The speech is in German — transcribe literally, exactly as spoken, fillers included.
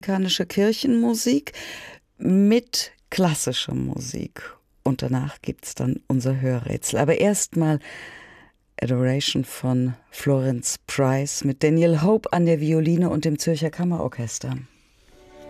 amerikanische Kirchenmusik mit klassischer Musik. Und danach gibt es dann unser Hörrätsel. Aber erstmal Adoration von Florence Price mit Daniel Hope an der Violine und dem Zürcher Kammerorchester.